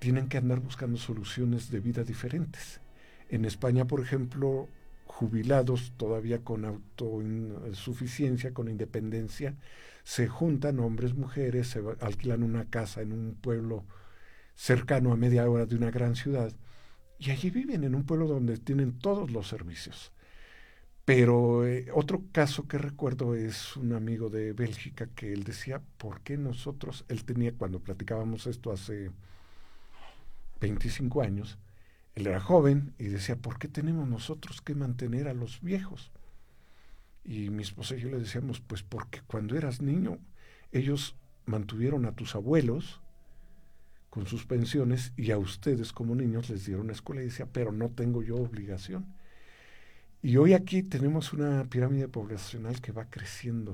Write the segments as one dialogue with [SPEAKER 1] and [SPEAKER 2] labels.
[SPEAKER 1] tienen que andar buscando soluciones de vida diferentes. En España, por ejemplo, jubilados todavía con autosuficiencia, con independencia, se juntan hombres, mujeres, alquilan una casa en un pueblo cercano a media hora de una gran ciudad y allí viven en un pueblo donde tienen todos los servicios. Pero otro caso que recuerdo es un amigo de Bélgica que él decía, ¿por qué nosotros? Él tenía, cuando platicábamos esto hace 25 años, él era joven y decía, ¿por qué tenemos nosotros que mantener a los viejos? Y mi esposa y yo le decíamos, pues porque cuando eras niño, ellos mantuvieron a tus abuelos con sus pensiones y a ustedes como niños les dieron una escuela y decía, pero no tengo yo obligación. Y hoy aquí tenemos una pirámide poblacional que va creciendo.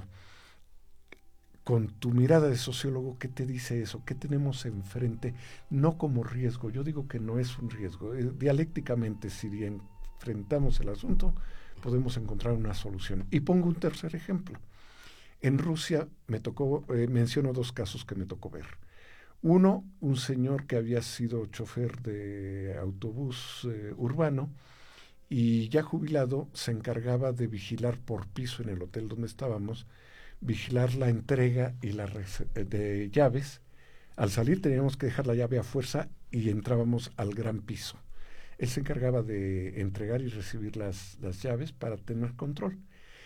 [SPEAKER 1] Con tu mirada de sociólogo, ¿qué te dice eso? ¿Qué tenemos enfrente? No como riesgo, yo digo que no es un riesgo. Dialécticamente, si enfrentamos el asunto, podemos encontrar una solución. Y pongo un tercer ejemplo. En Rusia me tocó, menciono 2 casos que me tocó ver. Uno, un señor que había sido chofer de autobús urbano, y ya jubilado se encargaba de vigilar por piso en el hotel donde estábamos, vigilar la entrega y de llaves. Al salir teníamos que dejar la llave a fuerza y entrábamos al gran piso. Él se encargaba de entregar y recibir las llaves para tener control.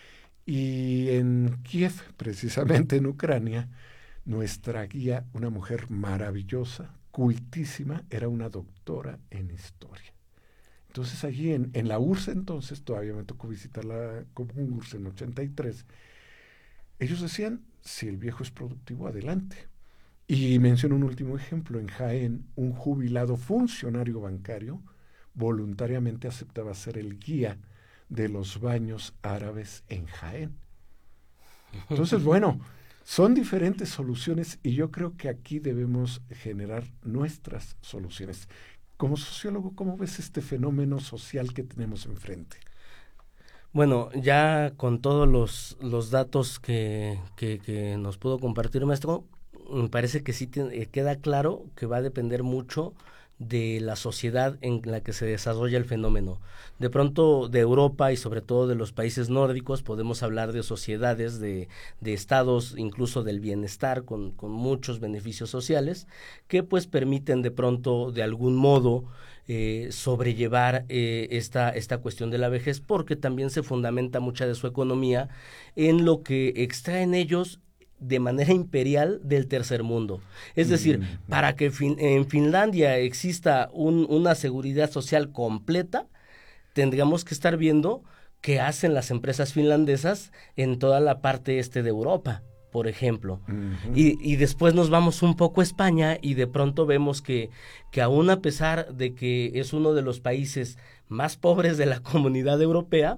[SPEAKER 1] Y en Kiev, precisamente en Ucrania, nuestra guía, una mujer maravillosa, cultísima, era una doctora en historia. Entonces allí en la URSS, entonces, todavía me tocó visitarla como URSS en 83, ellos decían, si el viejo es productivo, adelante. Y menciono un último ejemplo, en Jaén, un jubilado funcionario bancario voluntariamente aceptaba ser el guía de los baños árabes en Jaén. Entonces, bueno, son diferentes soluciones y yo creo que aquí debemos generar nuestras soluciones. Como sociólogo, ¿cómo ves este fenómeno social que tenemos enfrente?
[SPEAKER 2] Bueno, ya con todos los datos que nos pudo compartir, maestro, me parece que sí queda claro que va a depender mucho de la sociedad en la que se desarrolla el fenómeno. De pronto, de Europa y sobre todo de los países nórdicos, podemos hablar de sociedades, de estados incluso del bienestar con muchos beneficios sociales que pues permiten de pronto de algún modo sobrellevar esta cuestión de la vejez, porque también se fundamenta mucha de su economía en lo que extraen ellos de manera imperial del tercer mundo. Es decir, para que en Finlandia exista una seguridad social completa, tendríamos que estar viendo qué hacen las empresas finlandesas en toda la parte este de Europa, por ejemplo. Y después nos vamos un poco a España y de pronto vemos que aún a pesar de que es uno de los países más pobres de la comunidad europea,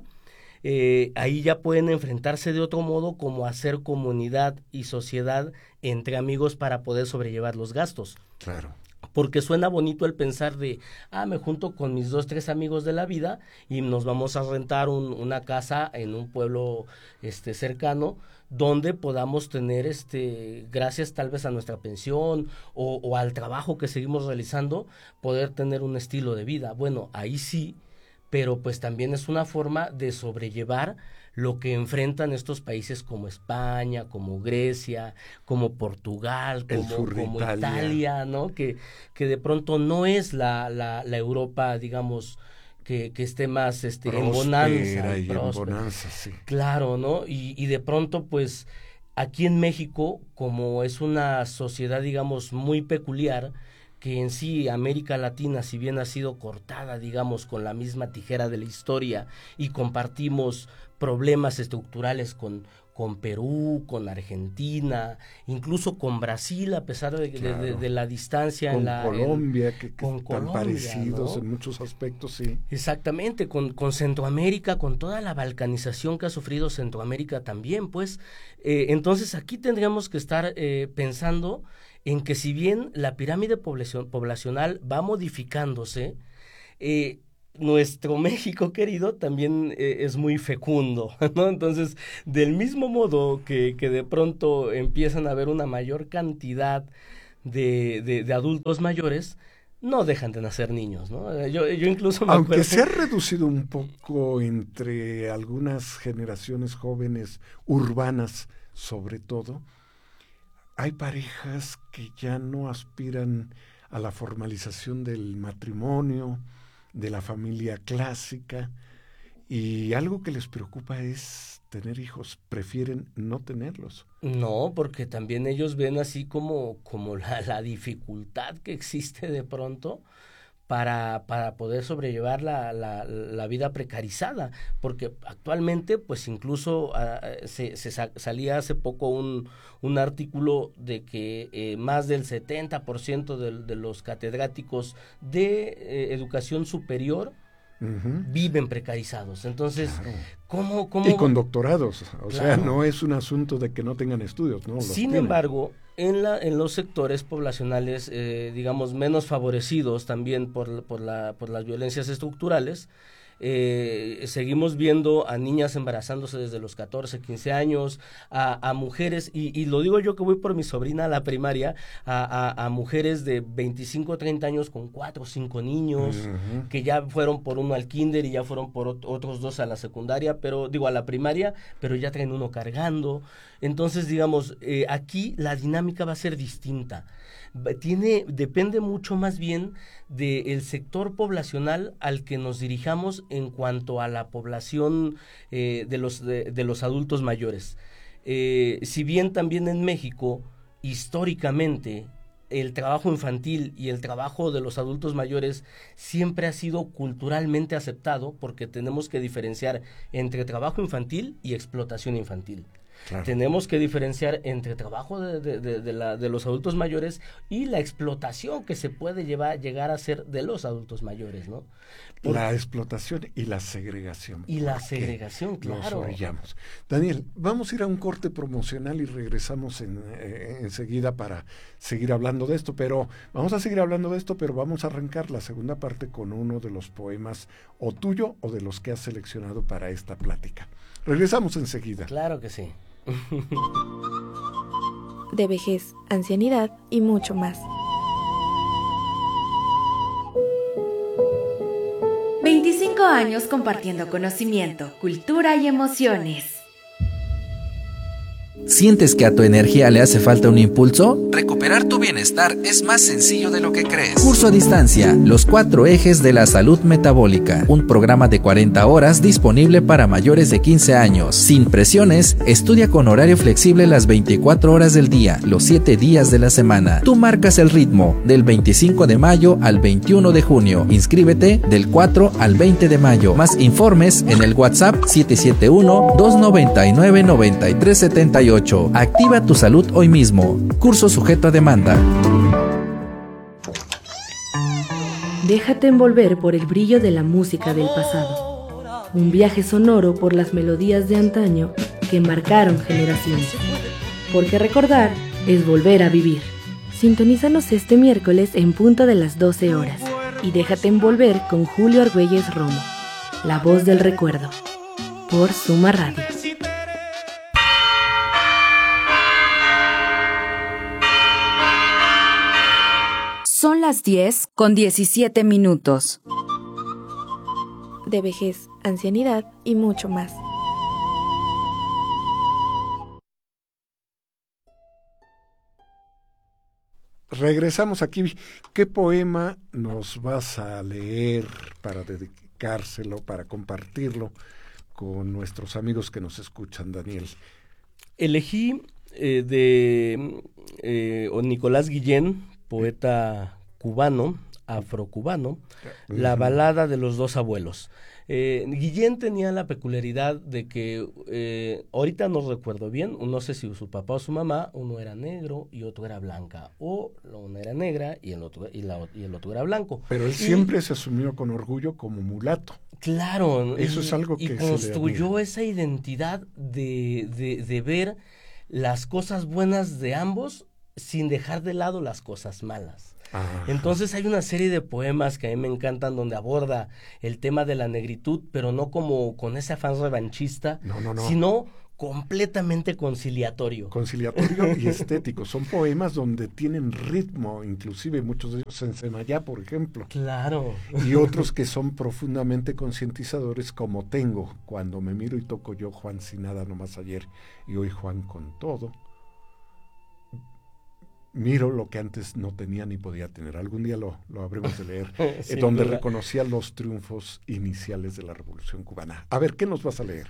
[SPEAKER 2] ahí ya pueden enfrentarse de otro modo, como hacer comunidad y sociedad entre amigos para poder sobrellevar los gastos.
[SPEAKER 1] Claro.
[SPEAKER 2] Porque suena bonito el pensar de, me junto con mis 2, 3 amigos de la vida y nos vamos a rentar una casa en un pueblo cercano, donde podamos tener, gracias tal vez a nuestra pensión o al trabajo que seguimos realizando, poder tener un estilo de vida. Bueno, ahí sí, pero pues también es una forma de sobrellevar lo que enfrentan estos países como España, como Grecia, como Portugal, como Italia, ¿no? Que de pronto no es la Europa, digamos, que esté más en bonanza.
[SPEAKER 1] Y en bonanza, sí.
[SPEAKER 2] Claro, ¿no? Y de pronto, pues, aquí en México, como es una sociedad, digamos, muy peculiar, que en sí América Latina, si bien ha sido cortada, digamos, con la misma tijera de la historia y compartimos problemas estructurales con Perú, con Argentina, incluso con Brasil, a pesar de la distancia.
[SPEAKER 1] Con Colombia, que
[SPEAKER 2] tan
[SPEAKER 1] parecidos, ¿no? En muchos aspectos, sí.
[SPEAKER 2] Exactamente, con Centroamérica, con toda la balcanización que ha sufrido Centroamérica también, pues. Entonces aquí tendríamos que estar pensando en que si bien la pirámide poblacional va modificándose, nuestro México querido también es muy fecundo, ¿no? Entonces, del mismo modo que de pronto empiezan a haber una mayor cantidad de adultos mayores, no dejan de nacer niños, ¿no? Yo incluso me
[SPEAKER 1] Aunque
[SPEAKER 2] acuerdo...
[SPEAKER 1] se ha reducido un poco entre algunas generaciones jóvenes urbanas, sobre todo, hay parejas que ya no aspiran a la formalización del matrimonio, de la familia clásica, y algo que les preocupa es tener hijos, prefieren no tenerlos.
[SPEAKER 2] No, porque también ellos ven así como la dificultad que existe de pronto para poder sobrellevar la vida precarizada, porque actualmente pues incluso salía hace poco un artículo de que más del 70% de los catedráticos de educación superior viven precarizados. Entonces,
[SPEAKER 1] claro.
[SPEAKER 2] ¿cómo?
[SPEAKER 1] Y con doctorados, o sea,
[SPEAKER 2] Claro.
[SPEAKER 1] no es un asunto de que no tengan estudios, no los
[SPEAKER 2] Sin
[SPEAKER 1] tienen.
[SPEAKER 2] embargo, en los sectores poblacionales, digamos, menos favorecidos también por las violencias estructurales, seguimos viendo a niñas embarazándose desde los 14, 15 años, a mujeres, y lo digo yo que voy por mi sobrina a la primaria, a mujeres de 25, 30 años con 4 o 5 niños, que ya fueron por uno al kinder y ya fueron por otros 2 a la secundaria, pero digo a la primaria, pero ya traen uno cargando. Entonces, digamos, aquí la dinámica va a ser distinta. Depende mucho más bien del sector poblacional al que nos dirijamos en cuanto a la población de los adultos mayores. Si bien también en México, históricamente, el trabajo infantil y el trabajo de los adultos mayores siempre ha sido culturalmente aceptado, porque tenemos que diferenciar entre trabajo infantil y explotación infantil. Claro. Tenemos que diferenciar entre trabajo de los adultos mayores y la explotación que se puede llegar a ser de los adultos mayores, ¿no?
[SPEAKER 1] La explotación y la segregación.
[SPEAKER 2] Y la segregación, claro.
[SPEAKER 1] Nos orillamos. Daniel, vamos a ir a un corte promocional y regresamos enseguida para seguir hablando de esto, pero vamos a arrancar la segunda parte con uno de los poemas o tuyo o de los que has seleccionado para esta plática. Regresamos enseguida.
[SPEAKER 2] Claro que sí.
[SPEAKER 3] De vejez, ancianidad y mucho más.
[SPEAKER 4] 25 años compartiendo conocimiento, cultura y emociones.
[SPEAKER 5] ¿Sientes que a tu energía le hace falta un impulso? Recuperar tu bienestar es más sencillo de lo que crees. Curso a distancia, los 4 ejes de la salud metabólica. Un programa de 40 horas disponible para mayores de 15 años. Sin presiones, estudia con horario flexible las 24 horas del día, los 7 días de la semana. Tú marcas el ritmo, del 25 de mayo al 21 de junio. Inscríbete del 4 al 20 de mayo. Más informes en el WhatsApp 771-299-9378. Activa tu salud hoy mismo. Curso sujeto a demanda.
[SPEAKER 6] Déjate envolver por el brillo de la música del pasado. Un viaje sonoro por las melodías de antaño que marcaron generaciones. Porque recordar es volver a vivir.
[SPEAKER 3] Sintonízanos este miércoles en punto de las 12 horas. Y déjate envolver con Julio Argüelles Romo, la voz del recuerdo. Por Suma Radio.
[SPEAKER 4] Son las 10:17.
[SPEAKER 3] De vejez, ancianidad y mucho más.
[SPEAKER 1] Regresamos aquí. ¿Qué poema nos vas a leer para dedicárselo, para compartirlo con nuestros amigos que nos escuchan, Daniel?
[SPEAKER 2] Elegí de Nicolás Guillén, poeta cubano, afrocubano, la balada de los 2 abuelos. Guillén tenía la peculiaridad de que, ahorita no recuerdo bien, no sé si su papá o su mamá, uno era negro y otro era blanca, o una era negra y el otro era blanco.
[SPEAKER 1] Pero él siempre se asumió con orgullo como mulato.
[SPEAKER 2] Claro,
[SPEAKER 1] eso es algo que
[SPEAKER 2] y construyó esa identidad de ver las cosas buenas de ambos sin dejar de lado las cosas malas. Ajá. Entonces hay una serie de poemas que a mí me encantan donde aborda el tema de la negritud, pero no como con ese afán revanchista, sino completamente conciliatorio.
[SPEAKER 1] Conciliatorio y estético. Son poemas donde tienen ritmo, inclusive muchos de ellos en Semayá, por ejemplo.
[SPEAKER 2] Claro.
[SPEAKER 1] Y otros que son profundamente concientizadores, como Tengo, cuando me miro y toco yo, Juan, sin nada nomás ayer, y hoy Juan con todo. Miro lo que antes no tenía ni podía tener. Algún día lo habremos de leer, donde reconocía los triunfos iniciales de la Revolución Cubana. A ver, ¿qué nos vas a leer?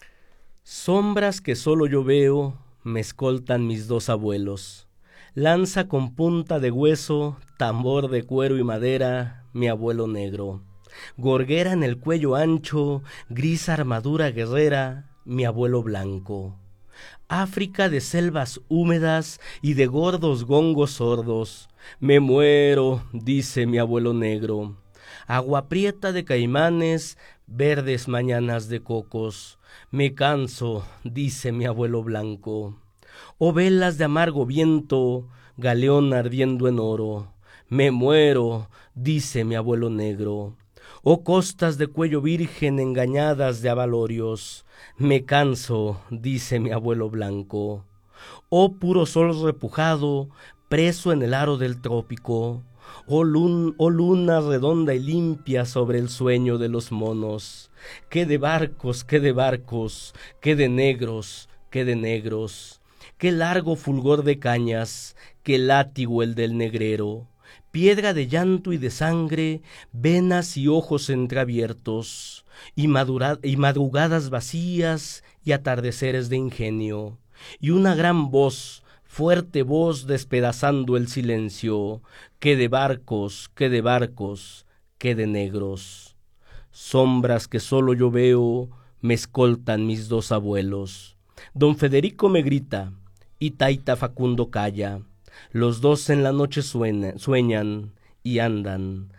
[SPEAKER 2] Sombras que solo yo veo, me escoltan mis dos abuelos. Lanza con punta de hueso, tambor de cuero y madera, mi abuelo negro. Gorguera en el cuello ancho, gris armadura guerrera, mi abuelo blanco. África de selvas húmedas y de gordos gongos sordos. Me muero, dice mi abuelo negro. Agua prieta de caimanes, verdes mañanas de cocos. Me canso, dice mi abuelo blanco. Oh velas de amargo viento, galeón ardiendo en oro. Me muero, dice mi abuelo negro. Oh costas de cuello virgen engañadas de abalorios. Me canso, dice mi abuelo blanco. Oh puro sol repujado, preso en el aro del trópico. Oh luna redonda y limpia sobre el sueño de los monos. Qué de barcos, qué de barcos, qué de negros, qué de negros. Qué largo fulgor de cañas, qué látigo el del negrero. Piedra de llanto y de sangre, venas y ojos entreabiertos, y madrugadas vacías y atardeceres de ingenio. Y una gran voz, fuerte voz despedazando el silencio, que de barcos, que de barcos, que de negros. Sombras que solo yo veo, me escoltan mis dos abuelos. Don Federico me grita, y Taita Facundo calla. Los dos en la noche sueñan y andan.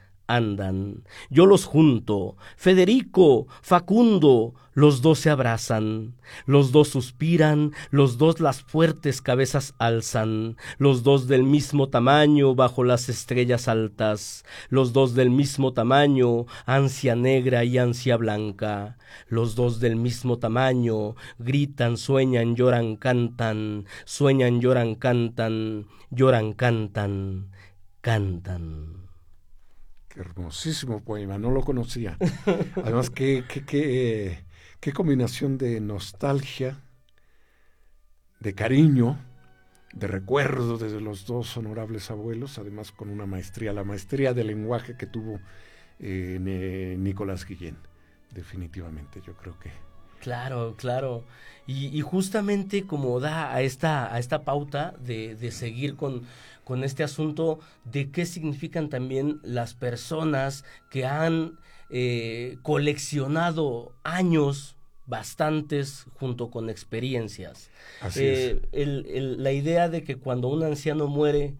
[SPEAKER 2] Yo los junto, Federico, Facundo, los dos se abrazan, los dos suspiran, los dos las fuertes cabezas alzan, los dos del mismo tamaño bajo las estrellas altas, los dos del mismo tamaño, ansia negra y ansia blanca, los dos del mismo tamaño, gritan, sueñan, lloran, cantan, sueñan, lloran, cantan, lloran, cantan, cantan.
[SPEAKER 1] Qué hermosísimo poema, no lo conocía. Además, qué combinación de nostalgia, de cariño, de recuerdo desde los dos honorables abuelos, además con una maestría, la maestría del lenguaje que tuvo Nicolás Guillén, definitivamente, yo creo que.
[SPEAKER 2] Claro, claro. Y justamente como da a esta pauta de seguir con este asunto de qué significan también las personas que han coleccionado años bastantes junto con experiencias.
[SPEAKER 1] Así es.
[SPEAKER 2] La idea de que cuando un anciano muere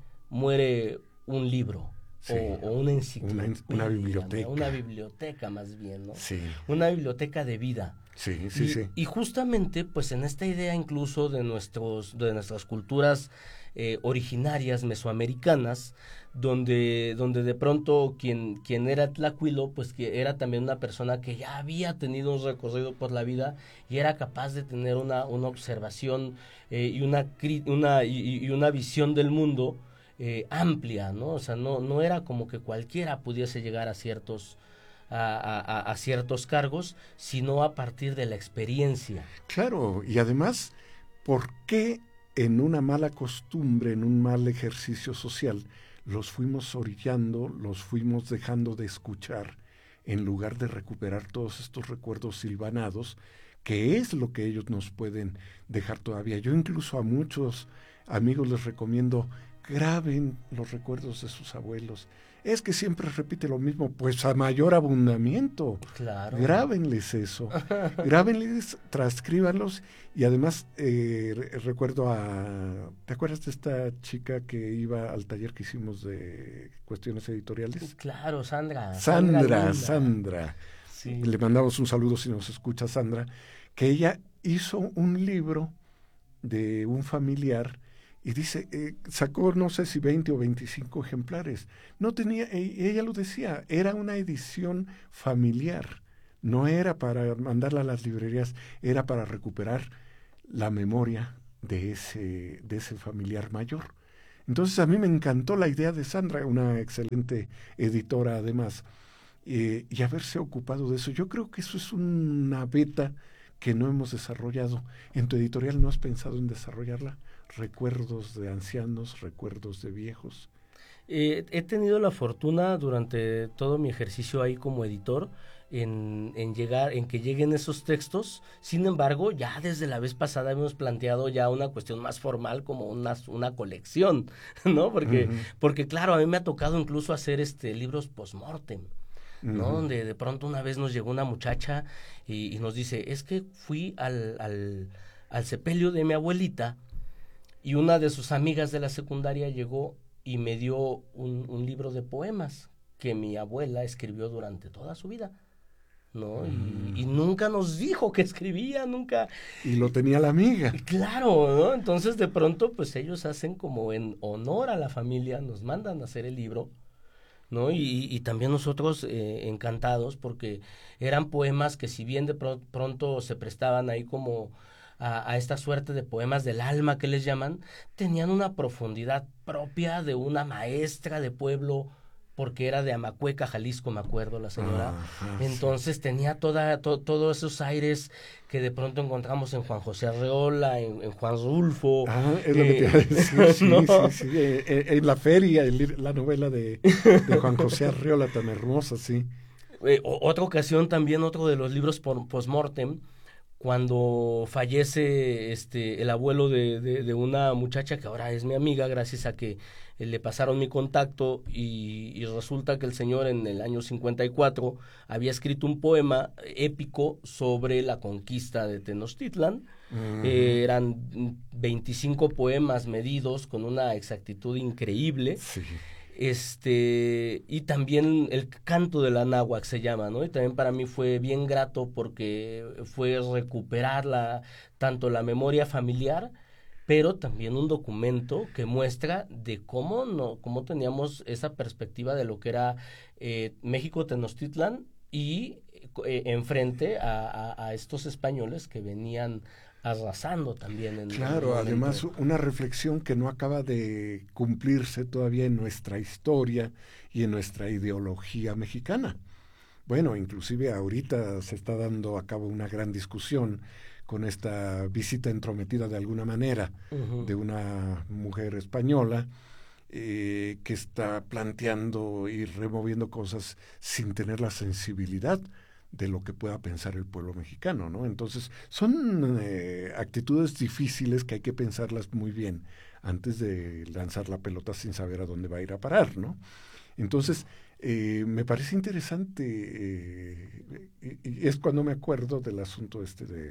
[SPEAKER 2] un libro. Sí, o una enciclopedia,
[SPEAKER 1] una biblioteca.
[SPEAKER 2] ¿no? Una biblioteca más bien, ¿no?
[SPEAKER 1] Sí.
[SPEAKER 2] Una biblioteca de vida.
[SPEAKER 1] Sí.
[SPEAKER 2] Y justamente, pues en esta idea incluso de nuestras culturas originarias mesoamericanas, donde de pronto quien era tlacuilo, pues que era también una persona que ya había tenido un recorrido por la vida y era capaz de tener una observación y una visión del mundo amplia, ¿no? O sea, no era como que cualquiera pudiese llegar a ciertos cargos, sino a partir de la experiencia.
[SPEAKER 1] Claro, y además, ¿por qué en una mala costumbre, en un mal ejercicio social, los fuimos orillando, los fuimos dejando de escuchar, en lugar de recuperar todos estos recuerdos silvanados, que es lo que ellos nos pueden dejar todavía? Yo incluso a muchos amigos les recomiendo: graben los recuerdos de sus abuelos. Es que siempre repite lo mismo, pues a mayor abundamiento.
[SPEAKER 2] Claro.
[SPEAKER 1] Grábenles eso. Grábenles, transcríbanlos. Y además, recuerdo ¿te acuerdas de esta chica que iba al taller que hicimos de cuestiones editoriales?
[SPEAKER 2] Claro, Sandra.
[SPEAKER 1] Sandra.
[SPEAKER 2] Sí.
[SPEAKER 1] Le mandamos un saludo si nos escucha, Sandra. Que ella hizo un libro de un familiar. Y dice, sacó no sé si 20 o 25 ejemplares. No tenía, ella lo decía, era una edición familiar. No era para mandarla a las librerías, era para recuperar la memoria de ese familiar mayor. Entonces a mí me encantó la idea de Sandra, una excelente editora además, y haberse ocupado de eso. Yo creo que eso es una beta que no hemos desarrollado. ¿En tu editorial no has pensado en desarrollarla? Recuerdos de ancianos, recuerdos de viejos.
[SPEAKER 2] He tenido la fortuna durante todo mi ejercicio ahí como editor en que lleguen esos textos. Sin embargo, ya desde la vez pasada hemos planteado ya una cuestión más formal como una colección, ¿no? Porque claro, a mí me ha tocado incluso hacer libros post-mortem, ¿no? Donde de pronto una vez nos llegó una muchacha y nos dice, es que fui al sepelio de mi abuelita y una de sus amigas de la secundaria llegó y me dio un libro de poemas que mi abuela escribió durante toda su vida, ¿no? Y nunca nos dijo que escribía, nunca.
[SPEAKER 1] Y lo tenía la amiga.
[SPEAKER 2] Claro, ¿no? Entonces de pronto pues ellos hacen como en honor a la familia, nos mandan a hacer el libro, ¿no? Y también nosotros encantados porque eran poemas que si bien de pronto se prestaban ahí como a esta suerte de poemas del alma que les llaman, tenían una profundidad propia de una maestra de pueblo, porque era de Amacueca, Jalisco, me acuerdo la señora. Entonces sí, tenía todos esos aires que de pronto encontramos en Juan José Arreola, en Juan Rulfo.
[SPEAKER 1] Es lo que te iba a decir, ¿no? sí. En la feria, la novela de Juan José Arreola, tan hermosa, sí.
[SPEAKER 2] Otra ocasión también, otro de los libros post-mortem, cuando fallece el abuelo de una muchacha que ahora es mi amiga, gracias a que le pasaron mi contacto, y resulta que el señor en el año 54 había escrito un poema épico sobre la conquista de Tenochtitlan. Eran 25 poemas medidos con una exactitud increíble.
[SPEAKER 1] Sí.
[SPEAKER 2] Y también el canto de la náhuatl se llama, ¿no? Y también para mí fue bien grato porque fue recuperar tanto la memoria familiar, pero también un documento que muestra de cómo teníamos esa perspectiva de lo que era México Tenochtitlan y enfrente a estos españoles que venían arrasando también.
[SPEAKER 1] Claro, además una reflexión que no acaba de cumplirse todavía en nuestra historia y en nuestra ideología mexicana. Bueno, inclusive ahorita se está dando a cabo una gran discusión con esta visita entrometida de alguna manera de una mujer española que está planteando y removiendo cosas sin tener la sensibilidad de lo que pueda pensar el pueblo mexicano, ¿no? Entonces, son actitudes difíciles que hay que pensarlas muy bien antes de lanzar la pelota sin saber a dónde va a ir a parar, ¿no? Entonces, me parece interesante, y es cuando me acuerdo del asunto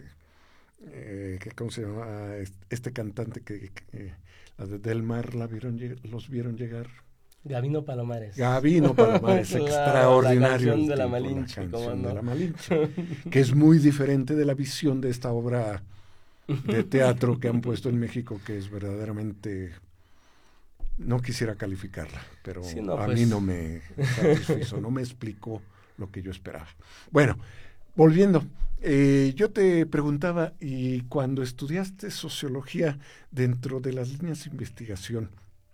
[SPEAKER 1] ¿cómo se llama? Este cantante que Del Mar los vieron llegar.
[SPEAKER 2] Gabino Palomares,
[SPEAKER 1] extraordinario.
[SPEAKER 2] La canción de la Malinche,
[SPEAKER 1] de la Malinche, que es muy diferente de la visión de esta obra de teatro que han puesto en México, que es verdaderamente, no quisiera calificarla, pero sí, a mí no me satisfizo, no me explicó lo que yo esperaba. Bueno, volviendo, yo te preguntaba, y cuando estudiaste sociología, dentro de las líneas de investigación,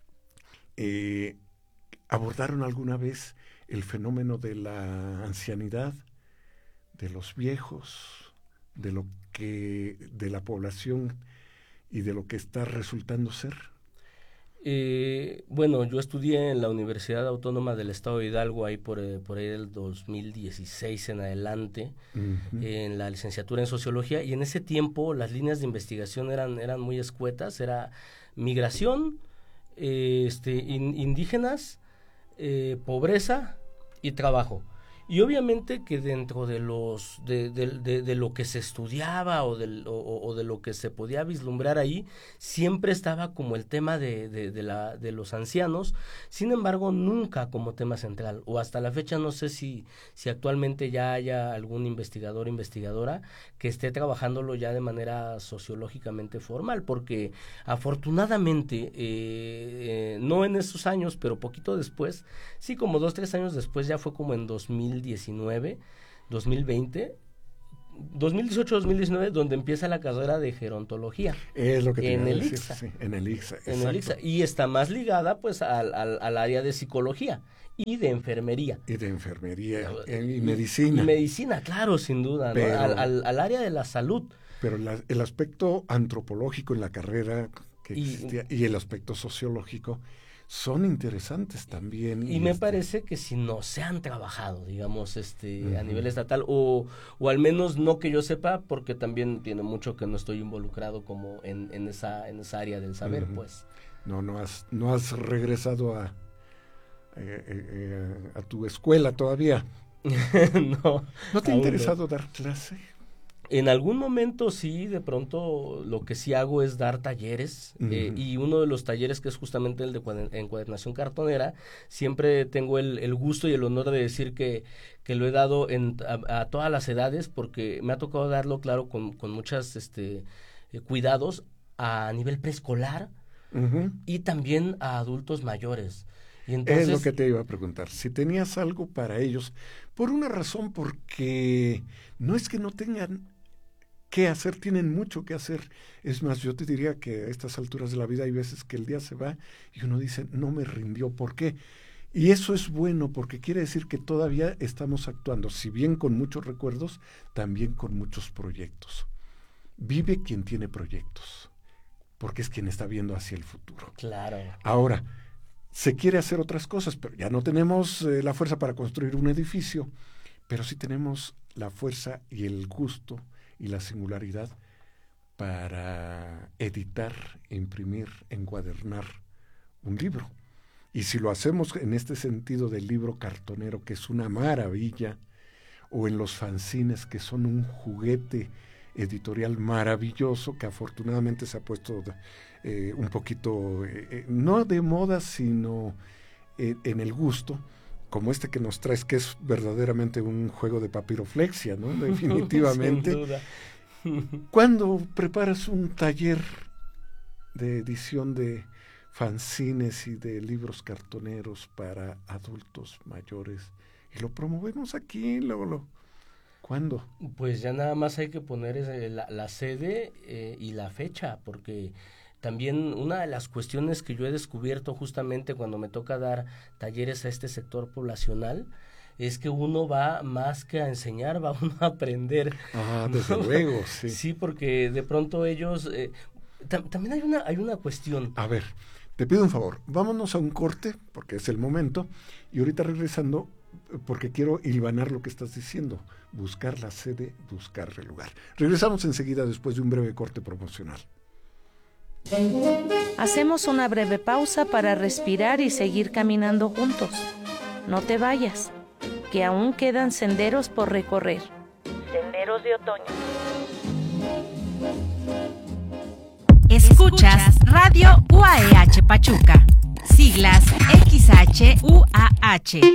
[SPEAKER 1] ¿abordaron alguna vez el fenómeno de la ancianidad, de los viejos, de la población y de lo que está resultando ser?
[SPEAKER 2] Bueno, yo estudié en la Universidad Autónoma del Estado de Hidalgo ahí por ahí del 2016 en adelante, en la licenciatura en Sociología, y en ese tiempo las líneas de investigación eran muy escuetas. Era migración, indígenas, pobreza y trabajo. Y obviamente que dentro de lo que se estudiaba o de lo que se podía vislumbrar ahí, siempre estaba como el tema de los ancianos. Sin embargo, nunca como tema central, o hasta la fecha no sé si actualmente ya haya algún investigador o investigadora que esté trabajándolo ya de manera sociológicamente formal, porque afortunadamente no en esos años, pero poquito después, sí, como 2-3 años después, ya fue como en 2019, 2020, 2018-2019, donde empieza la carrera de gerontología.
[SPEAKER 1] Es lo que te
[SPEAKER 2] en
[SPEAKER 1] iba a
[SPEAKER 2] el
[SPEAKER 1] decir,
[SPEAKER 2] ICSA.
[SPEAKER 1] sí, en el ICSA,
[SPEAKER 2] En el ICSA. Y está más ligada pues al área de psicología y de enfermería.
[SPEAKER 1] Y de enfermería y medicina.
[SPEAKER 2] Y medicina, claro, sin duda, ¿no?
[SPEAKER 1] Pero,
[SPEAKER 2] al área de la salud.
[SPEAKER 1] Pero el aspecto antropológico en la carrera que existía y el aspecto sociológico son interesantes también.
[SPEAKER 2] Y me parece que si no se han trabajado, digamos, a nivel estatal, o al menos no que yo sepa, porque también tiene mucho que no estoy involucrado como en esa área del saber, pues.
[SPEAKER 1] No has regresado a tu escuela todavía.
[SPEAKER 2] No.
[SPEAKER 1] ¿No te ha interesado dar clase?
[SPEAKER 2] En algún momento sí, de pronto lo que sí hago es dar talleres, y uno de los talleres, que es justamente el de encuadernación cartonera, siempre tengo el gusto y el honor de decir que lo he dado a todas las edades, porque me ha tocado darlo, claro, con muchas cuidados a nivel preescolar y también a adultos mayores. Y entonces,
[SPEAKER 1] es lo que te iba a preguntar, si tenías algo para ellos, por una razón, porque no es que no tengan qué hacer, tienen mucho que hacer. Es más, yo te diría que a estas alturas de la vida hay veces que el día se va y uno dice, no me rindió, ¿por qué? Y eso es bueno, porque quiere decir que todavía estamos actuando, si bien con muchos recuerdos, también con muchos proyectos. Vive quien tiene proyectos, porque es quien está viendo hacia el futuro.
[SPEAKER 2] Claro.
[SPEAKER 1] Ahora, se quiere hacer otras cosas, pero ya no tenemos la fuerza para construir un edificio, pero sí tenemos la fuerza y el gusto y la singularidad para editar, imprimir, encuadernar un libro. Y si lo hacemos en este sentido del libro cartonero, que es una maravilla, o en los fanzines, que son un juguete editorial maravilloso, que afortunadamente se ha puesto un poquito, no de moda, sino en el gusto, como este que nos traes, que es verdaderamente un juego de papiroflexia, ¿no? Definitivamente.
[SPEAKER 2] Sin duda.
[SPEAKER 1] Cuando preparas un taller de edición de fanzines y de libros cartoneros para adultos mayores, y lo promovemos aquí, ¿cuándo?
[SPEAKER 2] Pues ya nada más hay que poner la sede y la fecha, porque también una de las cuestiones que yo he descubierto justamente cuando me toca dar talleres a este sector poblacional es que uno va más que a enseñar, va uno a aprender.
[SPEAKER 1] Ah, desde luego, sí.
[SPEAKER 2] Sí, porque de pronto ellos... también hay una cuestión.
[SPEAKER 1] A ver, te pido un favor, vámonos a un corte, porque es el momento, y ahorita regresando, porque quiero hilvanar lo que estás diciendo, buscar la sede, buscar el lugar. Regresamos enseguida después de un breve corte promocional.
[SPEAKER 7] Hacemos una breve pausa para respirar y seguir caminando juntos. No te vayas, que aún quedan senderos por recorrer. Senderos de otoño.
[SPEAKER 4] Escuchas Radio UAEH Pachuca. Siglas XHUAH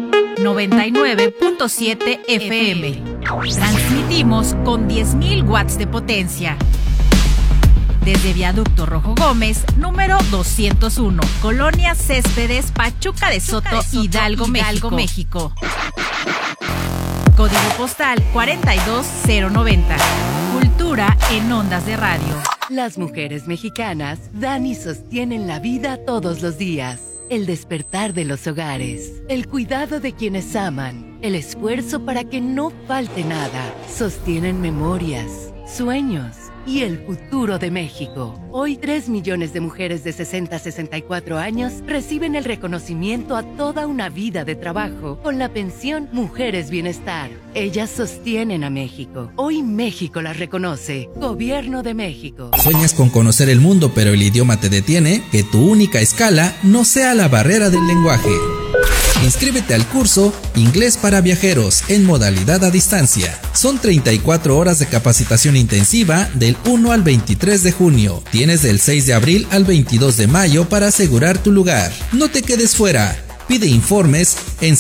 [SPEAKER 4] 99.7 FM. Transmitimos con 10.000 watts de potencia. Desde Viaducto Rojo Gómez, número 201, Colonia Céspedes, Pachuca de Soto, Hidalgo, México. Código postal 42090. Cultura en ondas de radio.
[SPEAKER 8] Las mujeres mexicanas dan y sostienen la vida todos los días. El despertar de los hogares, el cuidado de quienes aman, el esfuerzo para que no falte nada. Sostienen memorias, sueños y el futuro de México. Hoy 3 millones de mujeres de 60 a 64 años reciben el reconocimiento a toda una vida de trabajo con la pensión Mujeres Bienestar. Ellas sostienen a México. Hoy México las reconoce. Gobierno de México.
[SPEAKER 5] ¿Sueñas con conocer el mundo pero el idioma te detiene? Que tu única escala no sea la barrera del lenguaje. Inscríbete al curso Inglés para Viajeros en modalidad a distancia. Son 34 horas de capacitación intensiva del 1 al 23 de junio. Tienes del 6 de abril al 22 de mayo para asegurar tu lugar. No te quedes fuera. Pide informes en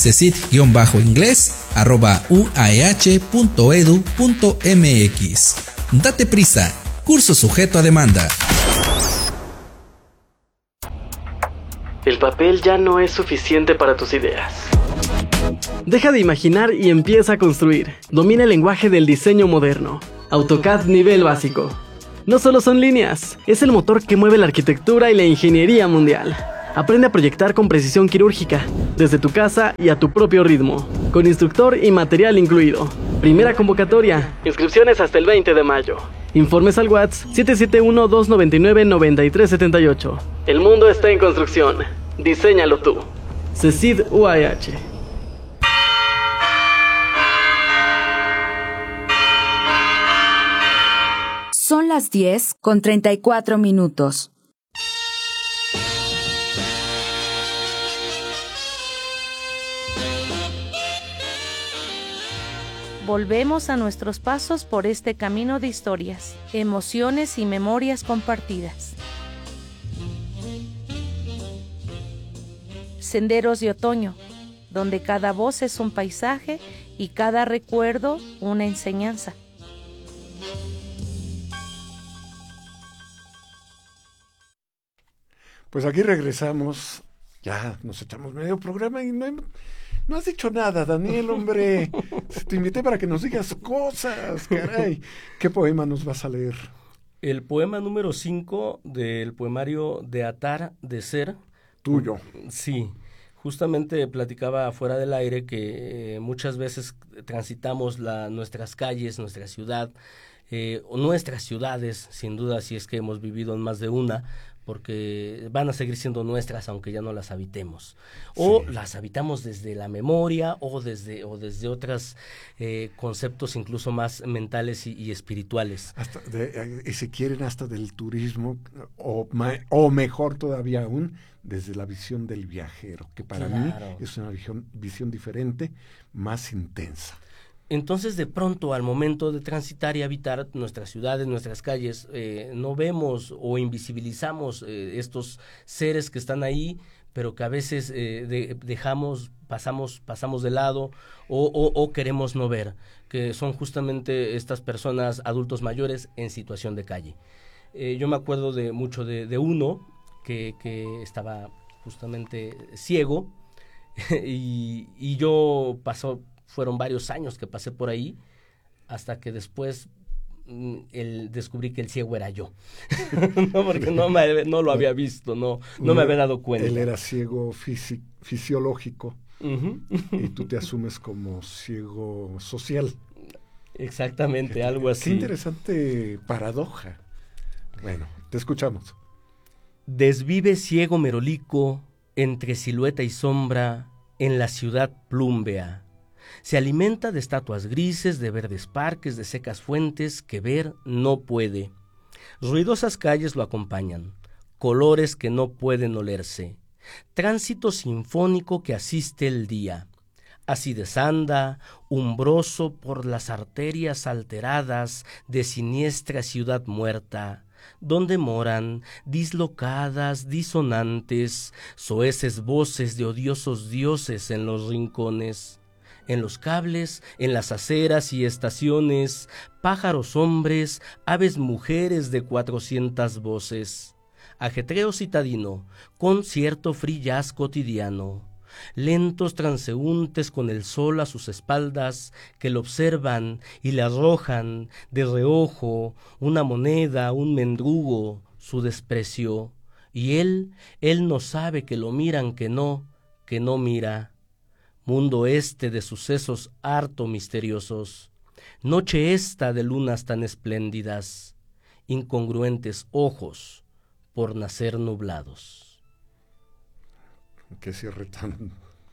[SPEAKER 5] cesit-inglés@uaeh.edu.mx. Date prisa. Curso sujeto a demanda.
[SPEAKER 2] El papel ya no es suficiente para tus ideas.
[SPEAKER 9] Deja de imaginar y empieza a construir. Domina el lenguaje del diseño moderno. AutoCAD nivel básico. No solo son líneas, es el motor que mueve la arquitectura y la ingeniería mundial. Aprende a proyectar con precisión quirúrgica, desde tu casa y a tu propio ritmo, con instructor y material incluido. Primera convocatoria. Inscripciones hasta el 20 de mayo. Informes al WhatsApp 771-299-9378. El mundo está en construcción. Diséñalo tú. CECID UAH.
[SPEAKER 10] Son las 10:34.
[SPEAKER 7] Volvemos a nuestros pasos por este camino de historias, emociones y memorias compartidas. Senderos de otoño, donde cada voz es un paisaje y cada recuerdo una enseñanza.
[SPEAKER 1] Pues aquí regresamos, ya nos echamos medio programa y no has dicho nada, Daniel, hombre. Te invité para que nos digas cosas, caray. ¿Qué poema nos vas a leer?
[SPEAKER 2] El poema número 5 del poemario De Atar de Ser.
[SPEAKER 1] Tuyo.
[SPEAKER 2] Sí, justamente platicaba fuera del aire que muchas veces transitamos nuestras calles, nuestra ciudad, o nuestras ciudades, sin duda, si es que hemos vivido en más de una, porque van a seguir siendo nuestras aunque ya no las habitemos, o sí, las habitamos desde la memoria o desde otros conceptos incluso más mentales y espirituales.
[SPEAKER 1] Y si quieren hasta del turismo, o mejor todavía aún, desde la visión del viajero, que para mí es una visión diferente, más intensa.
[SPEAKER 2] Entonces, de pronto, al momento de transitar y habitar nuestras ciudades, nuestras calles, no vemos o invisibilizamos estos seres que están ahí, pero que a veces pasamos de lado o queremos no ver, que son justamente estas personas, adultos mayores en situación de calle. Yo me acuerdo mucho de uno que estaba justamente ciego y yo fueron varios años que pasé por ahí, hasta que después descubrí que el ciego era yo. No, porque no lo había visto, no me había dado cuenta.
[SPEAKER 1] Él era ciego fisiológico, y tú te asumes como ciego social.
[SPEAKER 2] Exactamente, algo así.
[SPEAKER 1] Qué interesante paradoja. Bueno, te escuchamos.
[SPEAKER 2] Desvive ciego merolico, entre silueta y sombra, en la ciudad plúmbea. Se alimenta de estatuas grises, de verdes parques, de secas fuentes que ver no puede. Ruidosas calles lo acompañan, colores que no pueden olerse. Tránsito sinfónico que asiste el día. Así desanda, umbroso por las arterias alteradas de siniestra ciudad muerta, donde moran, dislocadas, disonantes, soeces voces de odiosos dioses en los rincones. En los cables, en las aceras y estaciones, pájaros hombres, aves mujeres de 400 voces. Ajetreo citadino, concierto free jazz cotidiano. Lentos transeúntes con el sol a sus espaldas, que lo observan y le arrojan de reojo una moneda, un mendrugo, su desprecio. Y él no sabe que lo miran, que no mira. Mundo este de sucesos harto misteriosos, noche esta de lunas tan espléndidas, incongruentes ojos por nacer nublados.
[SPEAKER 1] Qué cierre tan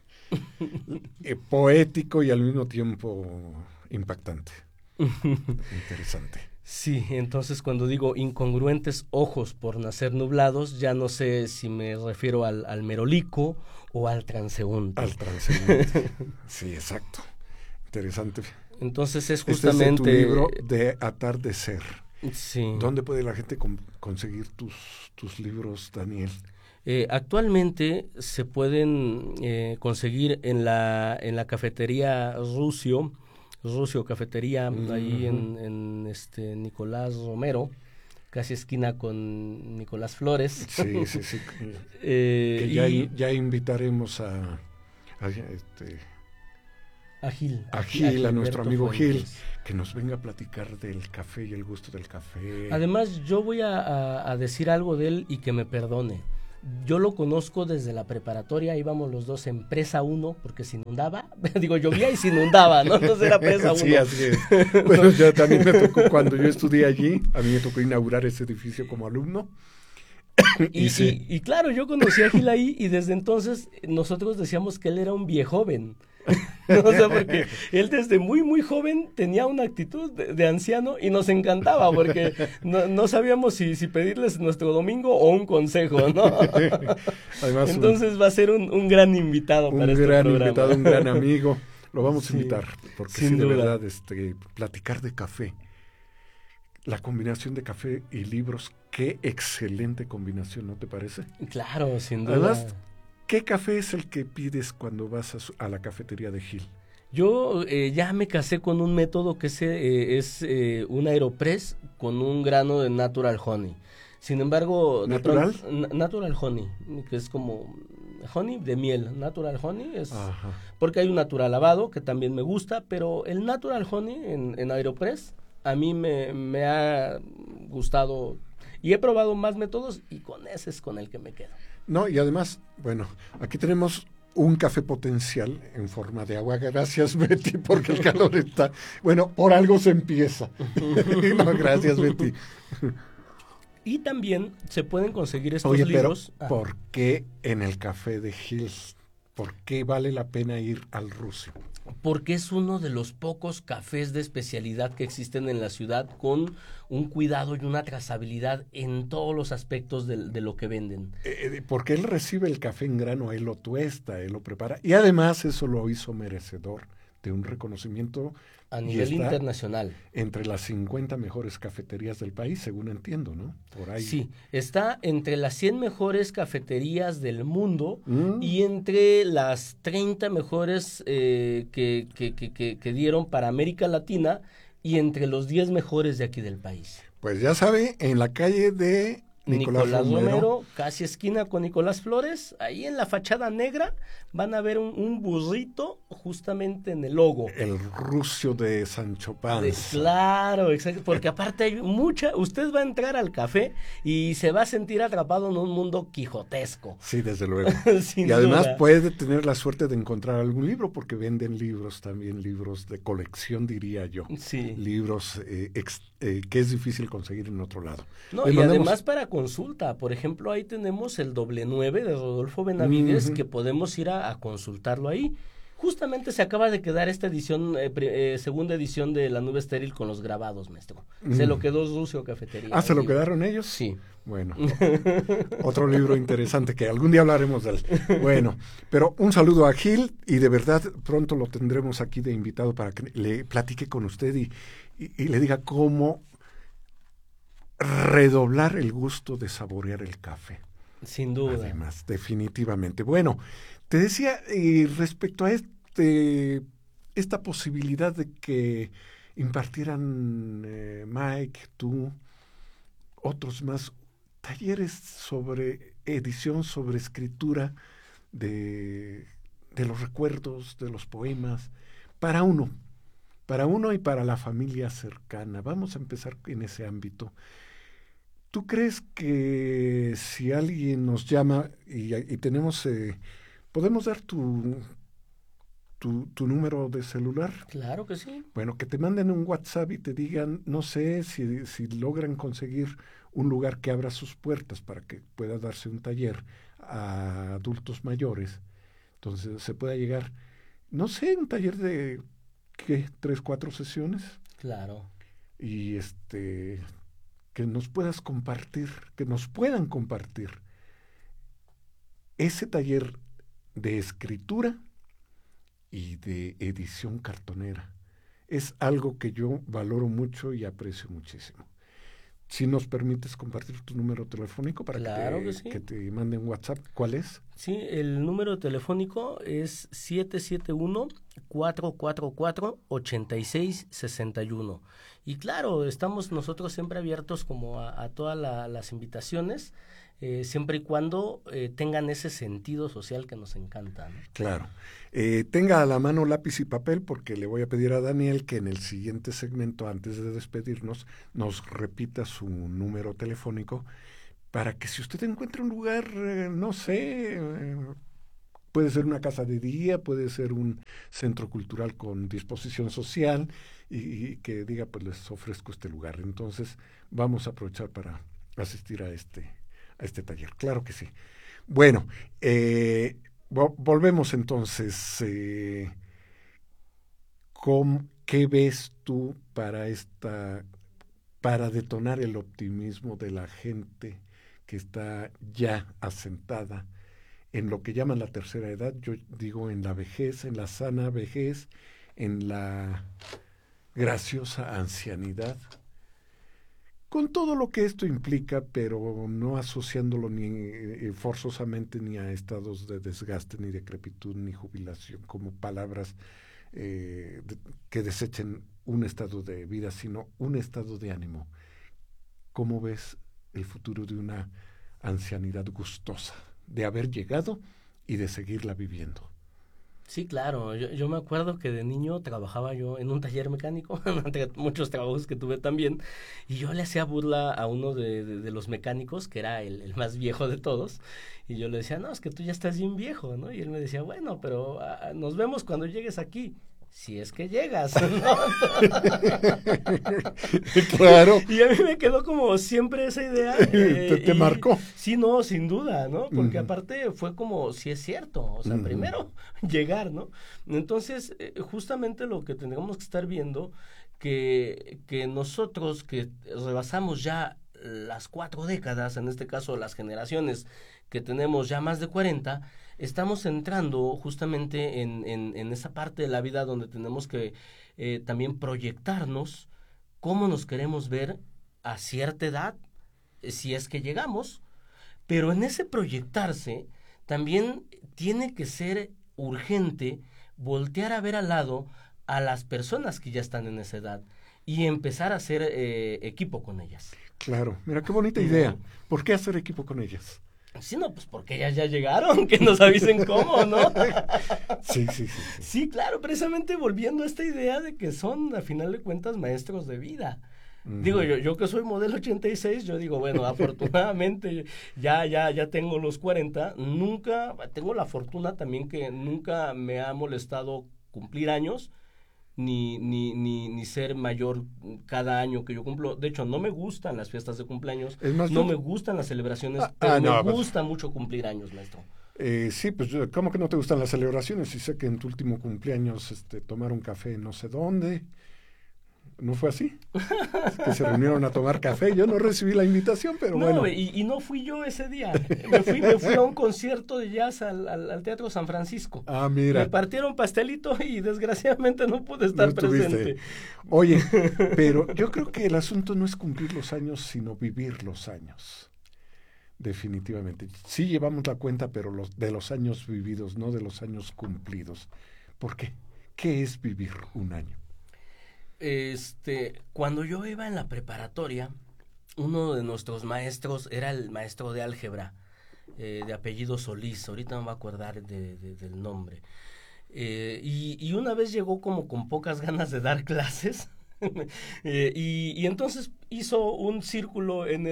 [SPEAKER 1] poético y al mismo tiempo impactante. Interesante.
[SPEAKER 2] Sí, entonces cuando digo incongruentes ojos por nacer nublados, ya no sé si me refiero al merolico o al transeúnte.
[SPEAKER 1] Al transeúnte, sí, exacto. Interesante.
[SPEAKER 2] Entonces es justamente...
[SPEAKER 1] Este es tu libro De Atar de Ser.
[SPEAKER 2] Sí.
[SPEAKER 1] ¿Dónde puede la gente conseguir tus libros, Daniel?
[SPEAKER 2] Actualmente se pueden conseguir en la cafetería Rusio Cafetería, ahí en Nicolás Romero, casi esquina con Nicolás Flores.
[SPEAKER 1] Sí. Que ya invitaremos
[SPEAKER 2] A Gil.
[SPEAKER 1] A nuestro amigo
[SPEAKER 2] Fuentes.
[SPEAKER 1] Gil, que nos venga a platicar del café y el gusto del café.
[SPEAKER 2] Además, yo voy a decir algo de él y que me perdone. Yo lo conozco desde la preparatoria, íbamos los dos en Presa 1, porque se inundaba, llovía y se inundaba, ¿no? Entonces era Presa 1.
[SPEAKER 1] Sí, así es. Bueno, ya también me tocó, cuando yo estudié allí, a mí me tocó inaugurar ese edificio como alumno.
[SPEAKER 2] Y claro, yo conocí a Gil ahí y desde entonces nosotros decíamos que él era un viejoven. O sea, porque él desde muy muy joven tenía una actitud de anciano y nos encantaba porque no sabíamos si pedirles nuestro domingo o un consejo, ¿no?
[SPEAKER 1] Además,
[SPEAKER 2] entonces va a ser un gran invitado para este programa.
[SPEAKER 1] Un gran invitado, un gran amigo. Lo vamos a invitar, porque sí, de
[SPEAKER 2] duda.
[SPEAKER 1] verdad, platicar de café. La combinación de café y libros, qué excelente combinación, ¿no te parece?
[SPEAKER 2] Claro, sin duda.
[SPEAKER 1] Además, ¿qué café es el que pides cuando vas a la cafetería de Gil?
[SPEAKER 2] Yo ya me casé con un método que es un Aeropress con un grano de Natural Honey. Sin embargo,
[SPEAKER 1] ¿Natural?
[SPEAKER 2] Natural Honey, que es como honey de miel. Natural Honey es...
[SPEAKER 1] Ajá.
[SPEAKER 2] Porque hay un natural lavado que también me gusta, pero el Natural Honey en Aeropress a mí me ha gustado y he probado más métodos y con ese es con el que me quedo.
[SPEAKER 1] No, y además, bueno, aquí tenemos un café potencial en forma de agua. Gracias, Betty, porque el calor está... Bueno, por algo se empieza. No, gracias, Betty.
[SPEAKER 2] Y también se pueden conseguir estos
[SPEAKER 1] Oye,
[SPEAKER 2] libros.
[SPEAKER 1] Pero, ¿por qué en el café de Gil? ¿Por qué vale la pena ir al Rusio?
[SPEAKER 2] Porque es uno de los pocos cafés de especialidad que existen en la ciudad con un cuidado y una trazabilidad en todos los aspectos de lo que venden.
[SPEAKER 1] Porque él recibe el café en grano, él lo tuesta, él lo prepara. Y además eso lo hizo merecedor de un reconocimiento
[SPEAKER 2] a nivel internacional.
[SPEAKER 1] Entre las 50 mejores cafeterías del país, según entiendo, ¿no? Por ahí.
[SPEAKER 2] Sí, está entre las 100 mejores cafeterías del mundo y entre las 30 mejores que dieron para América Latina y entre los 10 mejores de aquí del país.
[SPEAKER 1] Pues ya sabe, en la calle de Nicolás Romero,
[SPEAKER 2] casi esquina con Nicolás Flores, ahí en la fachada negra van a ver un burrito justamente en el logo.
[SPEAKER 1] El Rusio de Sancho Panza.
[SPEAKER 2] Claro, exacto, porque aparte hay usted va a entrar al café y se va a sentir atrapado en un mundo quijotesco.
[SPEAKER 1] Sí, desde luego.
[SPEAKER 2] Sin
[SPEAKER 1] y además
[SPEAKER 2] duda.
[SPEAKER 1] puede tener la suerte de encontrar algún libro, porque venden libros también, libros de colección, diría yo.
[SPEAKER 2] Sí.
[SPEAKER 1] Libros que es difícil conseguir en otro lado.
[SPEAKER 2] No, y además para consulta, por ejemplo, ahí tenemos el 99 de Rodolfo Benavides, que podemos ir a consultarlo ahí. Justamente se acaba de quedar esta edición, segunda edición de La Nube Estéril con los grabados, maestro. Se lo quedó Rusio Cafetería.
[SPEAKER 1] ¿Ah, se lo quedaron ellos?
[SPEAKER 2] Sí.
[SPEAKER 1] Bueno, otro libro interesante que algún día hablaremos de él. Bueno, pero un saludo a Gil y de verdad pronto lo tendremos aquí de invitado para que le platique con usted y le diga cómo redoblar el gusto de saborear el café.
[SPEAKER 2] Sin duda.
[SPEAKER 1] Además, definitivamente. Bueno, te decía respecto a esta posibilidad de que impartieran Mike, tú, otros más, talleres sobre edición, sobre escritura de los recuerdos, de los poemas, para uno y para la familia cercana. Vamos a empezar en ese ámbito. ¿Tú crees que si alguien nos llama y tenemos, podemos dar tu número de celular?
[SPEAKER 2] Claro que sí.
[SPEAKER 1] Bueno, que te manden un WhatsApp y te digan, no sé si logran conseguir un lugar que abra sus puertas para que pueda darse un taller a adultos mayores. Entonces se pueda llegar, no sé, un taller de, ¿qué? 3-4 sesiones.
[SPEAKER 2] Claro.
[SPEAKER 1] Y que nos puedan compartir ese taller de escritura y de edición cartonera. Es algo que yo valoro mucho y aprecio muchísimo. Si nos permites compartir tu número telefónico para que te manden WhatsApp, ¿cuál es?
[SPEAKER 2] Sí, el número telefónico es 771-469-8200. 444-8661. Y claro, estamos nosotros siempre abiertos como a todas las invitaciones, siempre y cuando tengan ese sentido social que nos encanta, ¿no?
[SPEAKER 1] Claro. Tenga a la mano lápiz y papel, porque le voy a pedir a Daniel que en el siguiente segmento, antes de despedirnos, nos repita su número telefónico para que si usted encuentra un lugar, no sé, puede ser una casa de día, puede ser un centro cultural con disposición social y que diga, pues les ofrezco este lugar. Entonces vamos a aprovechar para asistir a este taller. Claro que sí. Bueno, volvemos entonces. ¿Qué ves tú para detonar el optimismo de la gente que está ya asentada en lo que llaman la tercera edad? Yo digo en la vejez, en la sana vejez, en la graciosa ancianidad, con todo lo que esto implica, pero no asociándolo ni forzosamente ni a estados de desgaste, ni decrepitud, ni jubilación, como palabras que desechen un estado de vida, sino un estado de ánimo. ¿Cómo ves el futuro de una ancianidad gustosa, de haber llegado y de seguirla viviendo?
[SPEAKER 2] Sí, claro. Yo me acuerdo que de niño trabajaba yo en un taller mecánico, entre muchos trabajos que tuve también, y yo le hacía burla a uno de los mecánicos, que era el más viejo de todos, y yo le decía, no, es que tú ya estás bien viejo, ¿no? Y él me decía, bueno, pero nos vemos cuando llegues aquí. Si es que llegas, ¿no?
[SPEAKER 1] Claro.
[SPEAKER 2] Y a mí me quedó como siempre esa idea.
[SPEAKER 1] ¿Te marcó?
[SPEAKER 2] Sí, no, sin duda, ¿no? Porque aparte fue como, sí es cierto, o sea, primero llegar, ¿no? Entonces, justamente lo que tendríamos que estar viendo, que nosotros que rebasamos ya las 4 décadas, en este caso las generaciones que tenemos ya más de 40, estamos entrando justamente en esa parte de la vida donde tenemos que también proyectarnos cómo nos queremos ver a cierta edad, si es que llegamos, pero en ese proyectarse también tiene que ser urgente voltear a ver al lado a las personas que ya están en esa edad y empezar a hacer equipo con ellas.
[SPEAKER 1] Claro, mira qué bonita idea. ¿Por qué hacer equipo con ellas?
[SPEAKER 2] Sí, no, pues porque ellas ya llegaron, que nos avisen cómo, ¿no?
[SPEAKER 1] Sí.
[SPEAKER 2] Sí, claro, precisamente volviendo a esta idea de que son, a final de cuentas, maestros de vida. Digo, yo que soy modelo 86, yo digo, bueno, afortunadamente ya tengo los 40, nunca, tengo la fortuna también que nunca me ha molestado cumplir años, ni ser mayor cada año que yo cumplo. De hecho, no me gustan las fiestas de cumpleaños, no me gustan las celebraciones, pero me gusta mucho cumplir años, maestro.
[SPEAKER 1] Sí, pues ¿cómo que no te gustan las celebraciones? Si sé que en tu último cumpleaños tomaron café no sé dónde. ¿No fue así? Que se reunieron a tomar café. Yo no recibí la invitación, pero
[SPEAKER 2] no,
[SPEAKER 1] bueno.
[SPEAKER 2] Y no fui yo ese día. Me fui a un concierto de jazz al Teatro San Francisco.
[SPEAKER 1] Ah, mira.
[SPEAKER 2] Me partieron pastelito y desgraciadamente no pude estar presente.
[SPEAKER 1] Oye, pero yo creo que el asunto no es cumplir los años, sino vivir los años. Definitivamente. Sí llevamos la cuenta, pero de los años vividos, no de los años cumplidos. ¿Por qué? ¿Qué es vivir un año?
[SPEAKER 2] Cuando yo iba en la preparatoria, uno de nuestros maestros era el maestro de álgebra, de apellido Solís, ahorita no me voy a acordar del nombre, y una vez llegó como con pocas ganas de dar clases, y entonces hizo un círculo en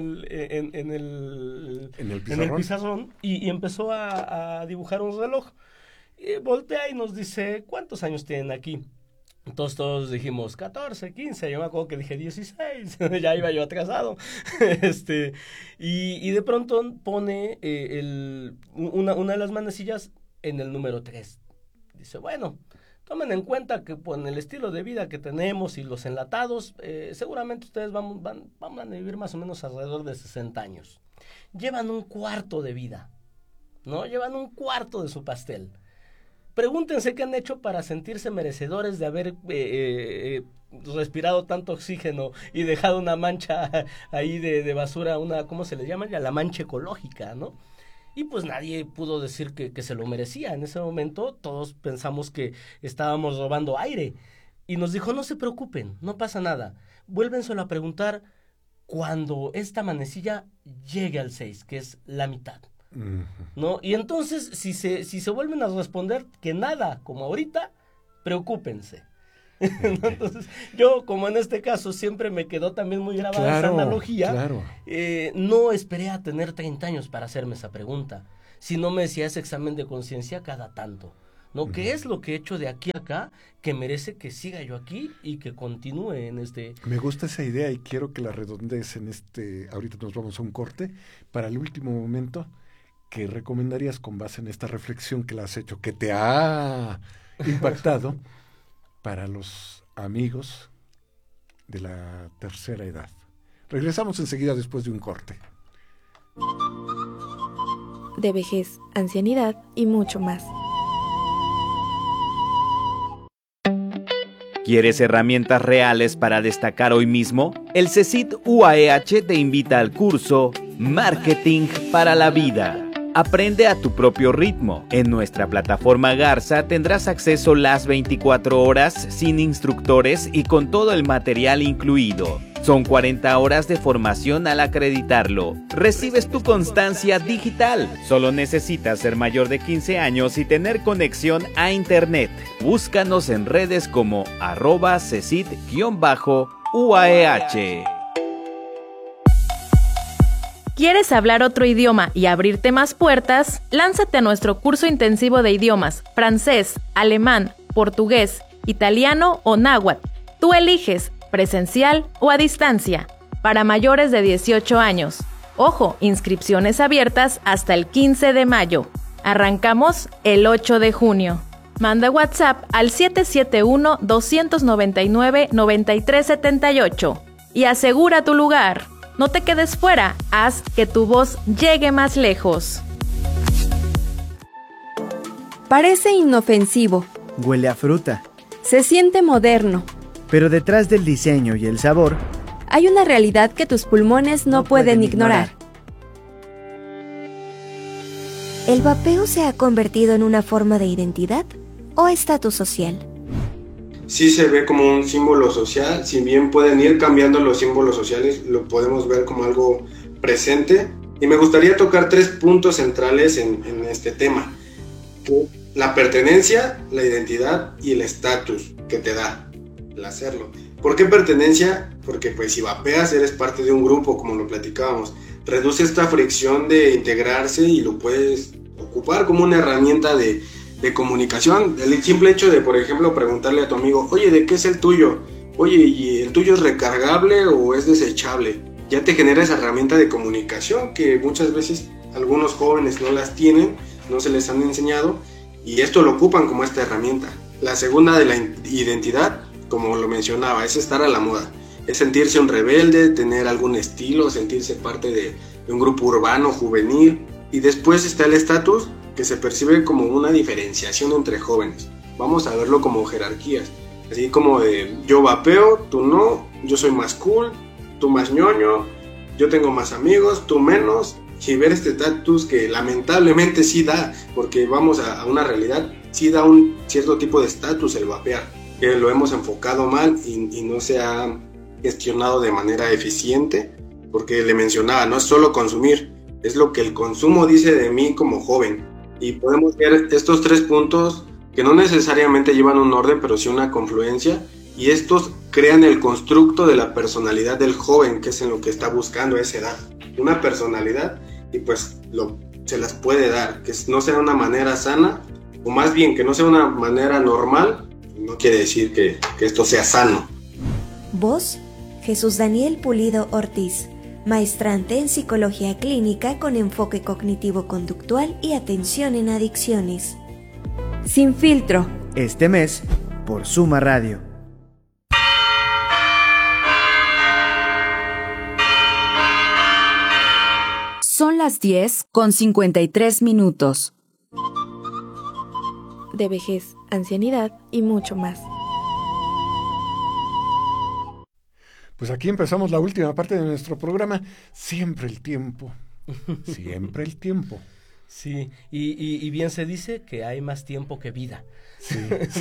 [SPEAKER 2] el pizarrón y empezó a dibujar un reloj, y voltea y nos dice, ¿cuántos años tienen aquí? Entonces todos dijimos 14, 15, yo me acuerdo que dije 16, ya iba yo atrasado, y de pronto pone una de las manecillas en el número 3, dice, bueno, tomen en cuenta que con el estilo de vida que tenemos y los enlatados, seguramente ustedes van a vivir más o menos alrededor de 60 años, llevan un cuarto de vida, ¿no? Llevan un cuarto de su pastel. Pregúntense qué han hecho para sentirse merecedores de haber respirado tanto oxígeno y dejado una mancha ahí de basura, ¿cómo se le llama? Ya la mancha ecológica, ¿no? Y pues nadie pudo decir que se lo merecía. En ese momento todos pensamos que estábamos robando aire. Y nos dijo, no se preocupen, no pasa nada. Vuélvenselo a preguntar cuando esta manecilla llegue al 6, que es la mitad. ¿No? Y entonces, si se vuelven a responder que nada, como ahorita, preocúpense. Entonces, yo, como en este caso, siempre me quedó también muy grabada esa analogía.
[SPEAKER 1] Claro.
[SPEAKER 2] No esperé a tener 30 años para hacerme esa pregunta, sino me decía ese examen de conciencia cada tanto, ¿no? ¿Qué es lo que he hecho de aquí a acá que merece que siga yo aquí y que continúe en este?
[SPEAKER 1] Me gusta esa idea y quiero que la redondees en ahorita nos vamos a un corte, para el último momento, que recomendarías con base en esta reflexión que la has hecho, que te ha impactado, para los amigos de la tercera edad. Regresamos enseguida después de un corte.
[SPEAKER 3] De vejez, ancianidad y mucho más.
[SPEAKER 10] ¿Quieres herramientas reales para destacar hoy mismo? El CECIT UAEH te invita al curso Marketing para la Vida. Aprende a tu propio ritmo. En nuestra plataforma Garza tendrás acceso las 24 horas sin instructores y con todo el material incluido. Son 40 horas de formación al acreditarlo. Recibes tu constancia digital. Solo necesitas ser mayor de 15 años y tener conexión a internet. Búscanos en redes como @CECIT_UAEH.
[SPEAKER 7] ¿Quieres hablar otro idioma y abrirte más puertas? Lánzate a nuestro curso intensivo de idiomas, francés, alemán, portugués, italiano o náhuatl. Tú eliges, presencial o a distancia, para mayores de 18 años. Ojo, inscripciones abiertas hasta el 15 de mayo. Arrancamos el 8 de junio. Manda WhatsApp al 771-299-9378 y asegura tu lugar. No te quedes fuera, haz que tu voz llegue más lejos.
[SPEAKER 6] Parece inofensivo.
[SPEAKER 11] Huele a fruta.
[SPEAKER 6] Se siente moderno.
[SPEAKER 11] Pero detrás del diseño y el sabor,
[SPEAKER 6] hay una realidad que tus pulmones no pueden ignorar.
[SPEAKER 12] ¿El vapeo se ha convertido en una forma de identidad o estatus social?
[SPEAKER 13] Sí se ve como un símbolo social, si bien pueden ir cambiando los símbolos sociales, lo podemos ver como algo presente. Y me gustaría tocar 3 puntos centrales en este tema. La pertenencia, la identidad y el estatus que te da el hacerlo. ¿Por qué pertenencia? Porque pues si vapeas eres parte de un grupo, como lo platicábamos. Reduce esta fricción de integrarse y lo puedes ocupar como una herramienta de comunicación. El simple hecho de, por ejemplo, preguntarle a tu amigo, oye, ¿de qué es el tuyo? Oye, ¿y el tuyo es recargable o es desechable? Ya te genera esa herramienta de comunicación que muchas veces algunos jóvenes no las tienen, no se les han enseñado y esto lo ocupan como esta herramienta. La segunda de la identidad, como lo mencionaba, es estar a la moda. Es sentirse un rebelde, tener algún estilo, sentirse parte de un grupo urbano, juvenil. Y después está el estatus, que se percibe como una diferenciación entre jóvenes. Vamos a verlo como jerarquías, así como de yo vapeo, tú no, yo soy más cool, tú más ñoño, yo tengo más amigos, tú menos, y ver este estatus que lamentablemente sí da, porque vamos a una realidad, sí da un cierto tipo de estatus el vapear, que lo hemos enfocado mal y no se ha gestionado de manera eficiente, porque le mencionaba, no es solo consumir, es lo que el consumo dice de mí como joven. Y podemos ver estos 3 puntos que no necesariamente llevan un orden, pero sí una confluencia. Y estos crean el constructo de la personalidad del joven, que es en lo que está buscando a esa edad. Una personalidad, y pues se las puede dar. Que no sea una manera sana, o más bien que no sea una manera normal, no quiere decir que esto sea sano.
[SPEAKER 12] Voz, Jesús Daniel Pulido Ortiz. Maestrante en Psicología Clínica con enfoque cognitivo-conductual y atención en adicciones.
[SPEAKER 6] Sin filtro.
[SPEAKER 11] Este mes, por Suma Radio.
[SPEAKER 3] Son las 10:53. De vejez, ancianidad y mucho más.
[SPEAKER 1] Pues aquí empezamos la última parte de nuestro programa. Siempre el tiempo.
[SPEAKER 2] Sí, y bien se dice que hay más tiempo que vida.
[SPEAKER 1] Sí,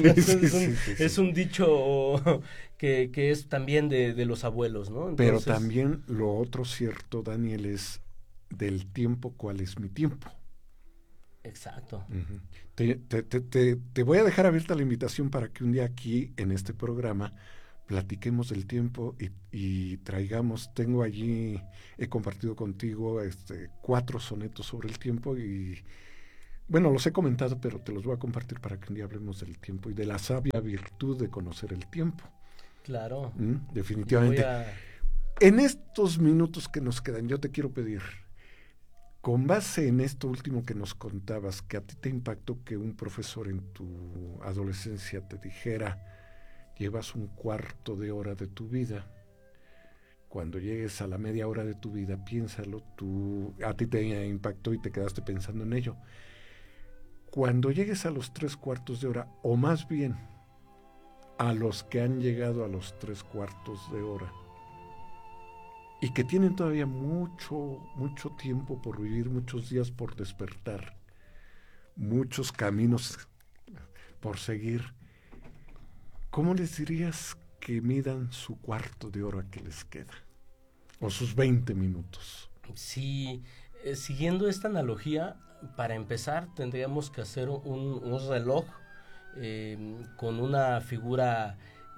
[SPEAKER 2] es un dicho que es también de los abuelos, ¿no?
[SPEAKER 1] Entonces, pero también lo otro cierto, Daniel, es del tiempo, ¿cuál es mi tiempo?
[SPEAKER 2] Exacto.
[SPEAKER 1] Uh-huh. Te voy a dejar abierta la invitación para que un día aquí, en este programa, platiquemos del tiempo y traigamos, tengo allí, he compartido contigo 4 sonetos sobre el tiempo y, bueno, los he comentado, pero te los voy a compartir para que un día hablemos del tiempo y de la sabia virtud de conocer el tiempo.
[SPEAKER 2] Claro.
[SPEAKER 1] Definitivamente. En estos minutos que nos quedan, yo te quiero pedir, con base en esto último que nos contabas, que a ti te impactó que un profesor en tu adolescencia te dijera: llevas un cuarto de hora de tu vida, cuando llegues a la media hora de tu vida, piénsalo, a ti te impactó y te quedaste pensando en ello. Cuando llegues a los 3/4 de hora, o más bien a los que han llegado a los 3/4 de hora, y que tienen todavía mucho tiempo por vivir, muchos días por despertar, muchos caminos por seguir, ¿cómo les dirías que midan su cuarto de hora que les queda? O sus 20 minutos.
[SPEAKER 2] Sí, siguiendo esta analogía, para empezar tendríamos que hacer un reloj con una figura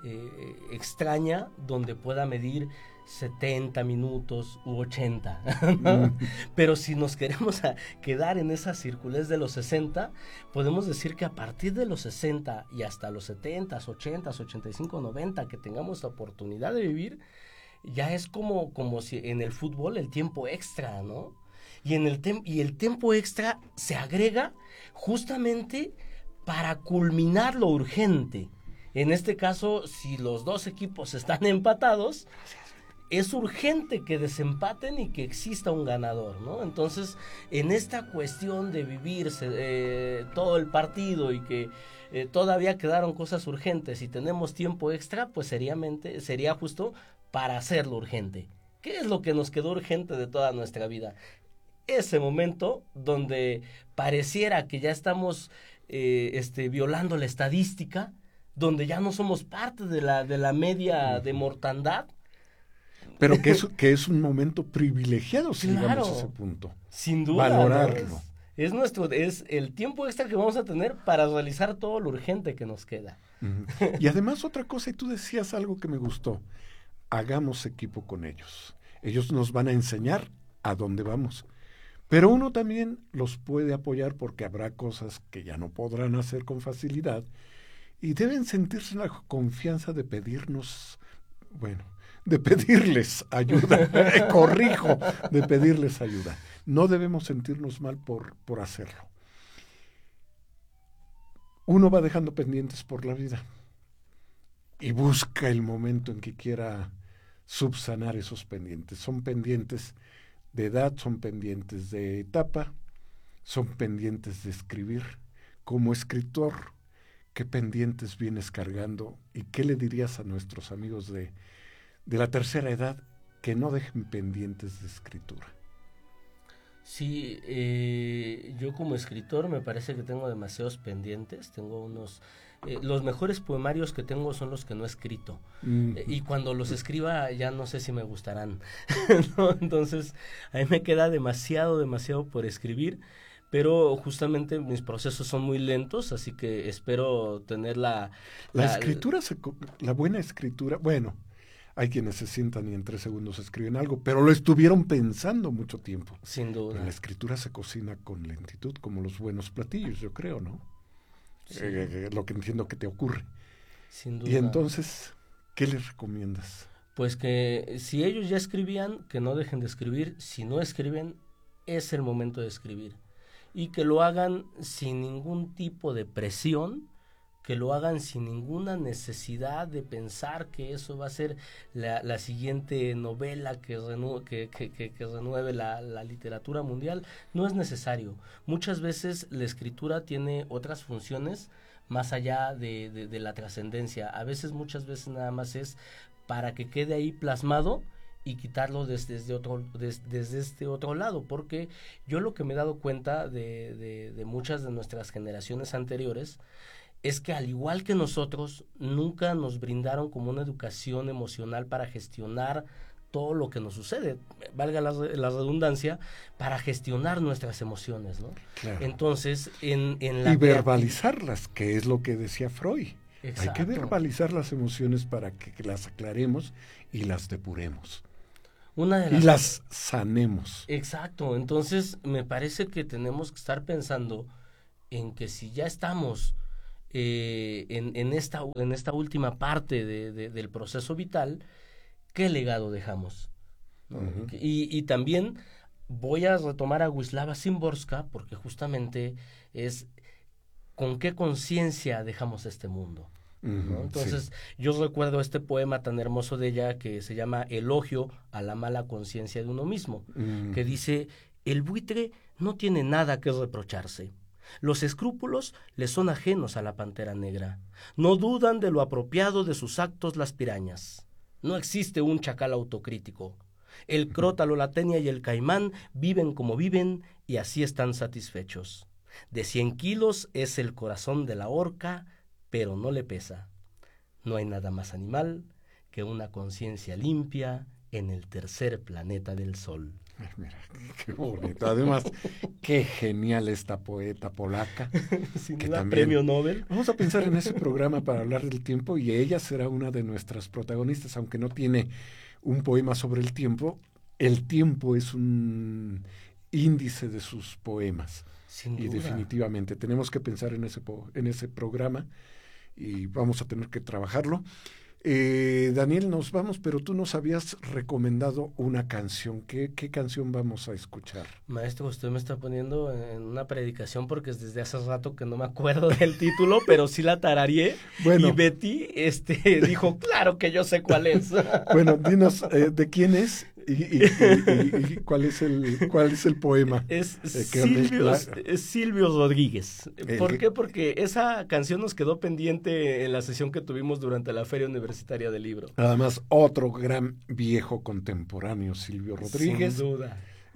[SPEAKER 2] extraña donde pueda medir 70 minutos u 80, ¿no? Pero si nos queremos quedar en esa circunferencia de los 60, podemos decir que a partir de los 60 y hasta los 70, 80, 85, 90 que tengamos la oportunidad de vivir, ya es como si en el fútbol el tiempo extra, ¿no? Y el tiempo extra se agrega justamente para culminar lo urgente. En este caso, si los dos equipos están empatados, es urgente que desempaten y que exista un ganador, ¿no? Entonces, en esta cuestión de vivirse todo el partido y que todavía quedaron cosas urgentes y tenemos tiempo extra, pues sería justo para hacerlo urgente. ¿Qué es lo que nos quedó urgente de toda nuestra vida? Ese momento donde pareciera que ya estamos violando la estadística, donde ya no somos parte de la media de mortandad.
[SPEAKER 1] Pero que es un momento privilegiado si llegamos a ese punto.
[SPEAKER 2] Sin duda.
[SPEAKER 1] Valorarlo.
[SPEAKER 2] ¿No? Es el tiempo extra que vamos a tener para realizar todo lo urgente que nos queda.
[SPEAKER 1] Uh-huh. Y además otra cosa, y tú decías algo que me gustó, hagamos equipo con ellos. Ellos nos van a enseñar a dónde vamos. Pero uno también los puede apoyar porque habrá cosas que ya no podrán hacer con facilidad y deben sentirse en la confianza de pedirnos, de pedirles ayuda, de pedirles ayuda. No debemos sentirnos mal por hacerlo. Uno va dejando pendientes por la vida y busca el momento en que quiera subsanar esos pendientes. Son pendientes de edad, son pendientes de etapa, son pendientes de escribir. Como escritor, ¿qué pendientes vienes cargando? ¿Y qué le dirías a nuestros amigos de la tercera edad que no dejen pendientes de escritura?
[SPEAKER 2] Sí, yo como escritor me parece que tengo demasiados pendientes. Tengo los mejores poemarios que tengo son los que no he escrito. Y cuando los escriba ya no sé si me gustarán, ¿no? Entonces a mí me queda demasiado por escribir, pero justamente mis procesos son muy lentos, así que espero tener la
[SPEAKER 1] buena escritura. Bueno, hay quienes se sientan y en 3 segundos escriben algo, pero lo estuvieron pensando mucho tiempo.
[SPEAKER 2] Sin duda.
[SPEAKER 1] Pero la escritura se cocina con lentitud, como los buenos platillos, yo creo, ¿no? Sí. Lo que entiendo que te ocurre.
[SPEAKER 2] Sin duda.
[SPEAKER 1] Y entonces, ¿qué les recomiendas?
[SPEAKER 2] Pues que si ellos ya escribían, que no dejen de escribir. Si no escriben, es el momento de escribir. Y que lo hagan sin ningún tipo de presión, que lo hagan sin ninguna necesidad de pensar que eso va a ser la siguiente novela que renueve la literatura mundial. No es necesario. Muchas veces la escritura tiene otras funciones más allá de la trascendencia. Muchas veces nada más es para que quede ahí plasmado y quitarlo desde este otro lado, porque yo lo que me he dado cuenta de muchas de nuestras generaciones anteriores es que al igual que nosotros, nunca nos brindaron como una educación emocional para gestionar todo lo que nos sucede, valga la redundancia, para gestionar nuestras emociones, ¿no?
[SPEAKER 1] Claro.
[SPEAKER 2] Entonces, en la...
[SPEAKER 1] Y verbalizarlas, que es lo que decía Freud.
[SPEAKER 2] Exacto.
[SPEAKER 1] Hay que verbalizar las emociones para que las aclaremos y las depuremos. Y las sanemos.
[SPEAKER 2] Exacto. Entonces, me parece que tenemos que estar pensando en que si ya estamos en esta última parte del proceso vital, ¿qué legado dejamos? Uh-huh. Y también voy a retomar a Wisława Szymborska, porque justamente es con qué conciencia dejamos este mundo, ¿no? Entonces, yo recuerdo este poema tan hermoso de ella que se llama Elogio a la mala conciencia de uno mismo, que dice: el buitre no tiene nada que reprocharse. Los escrúpulos le son ajenos a la pantera negra. No dudan de lo apropiado de sus actos las pirañas. No existe un chacal autocrítico. El crótalo, la tenia y el caimán viven como viven y así están satisfechos. De 100 kilos es el corazón de la orca, pero no le pesa. No hay nada más animal que una conciencia limpia en el tercer planeta del sol.
[SPEAKER 1] Mira, qué bonito. Además, qué genial esta poeta polaca.
[SPEAKER 2] Sin duda, premio Nobel.
[SPEAKER 1] Vamos a pensar en ese programa para hablar del tiempo y ella será una de nuestras protagonistas, aunque no tiene un poema sobre el tiempo. El tiempo es un índice de sus poemas.
[SPEAKER 2] Sin
[SPEAKER 1] y
[SPEAKER 2] duda.
[SPEAKER 1] Definitivamente tenemos que pensar en ese programa y vamos a tener que trabajarlo. Daniel, nos vamos, pero tú nos habías recomendado una canción. ¿Qué canción vamos a escuchar?
[SPEAKER 2] Maestro, usted me está poniendo en una predicación porque es desde hace rato que no me acuerdo del título, pero sí la tarareé. Bueno. Y Betty dijo, claro que yo sé cuál es.
[SPEAKER 1] Bueno, dinos de quién es y cuál es el poema.
[SPEAKER 2] Es Silvio Rodríguez. ¿Por qué? Porque esa canción nos quedó pendiente en la sesión que tuvimos durante la Feria Universitaria del Libro.
[SPEAKER 1] Además, otro gran viejo contemporáneo, Silvio Rodríguez.
[SPEAKER 2] Sin duda.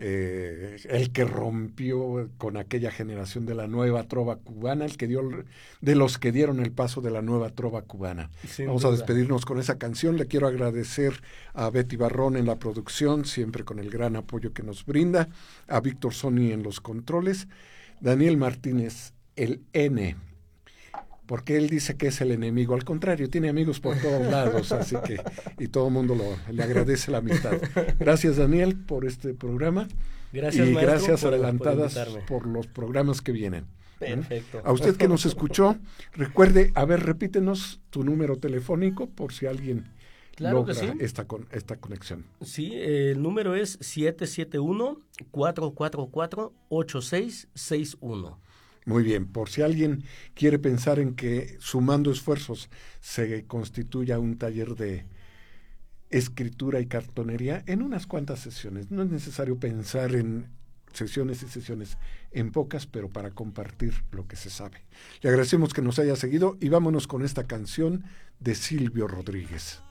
[SPEAKER 1] El que rompió con aquella generación de la nueva trova cubana, de los que dieron el paso de la nueva trova cubana. Vamos a despedirnos con esa canción. Le quiero agradecer a Betty Barrón en la producción, siempre con el gran apoyo que nos brinda, a Víctor Sony en los controles, Daniel Martínez, el N, porque él dice que es el enemigo. Al contrario, tiene amigos por todos lados, así que, y todo el mundo le agradece la amistad. Gracias, Daniel, por este programa.
[SPEAKER 2] Gracias,
[SPEAKER 1] y
[SPEAKER 2] maestro,
[SPEAKER 1] gracias adelantadas por los programas que vienen.
[SPEAKER 2] Perfecto.
[SPEAKER 1] A usted que nos escuchó, recuerde, repítenos tu número telefónico por si alguien logra esta conexión.
[SPEAKER 2] Sí, el número es 771-444-8661.
[SPEAKER 1] Muy bien, por si alguien quiere pensar en que sumando esfuerzos se constituya un taller de escritura y cartonería en unas cuantas sesiones. No es necesario pensar en sesiones y sesiones, en pocas, pero para compartir lo que se sabe. Le agradecemos que nos haya seguido y vámonos con esta canción de Silvio Rodríguez.